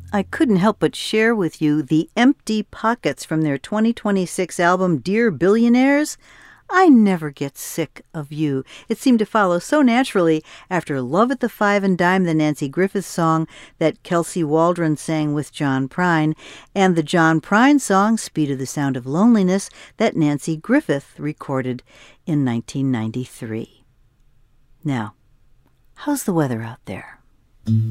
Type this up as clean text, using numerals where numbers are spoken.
I couldn't help but share with you the Empty Pockets from their 2026 album, Dear Billionaires. I never get sick of you. It seemed to follow so naturally after Love at the Five and Dime, the Nancy Griffith song that Kelsey Waldron sang with John Prine, and the John Prine song, Speed of the Sound of Loneliness, that Nancy Griffith recorded in 1993. Now, how's the weather out there?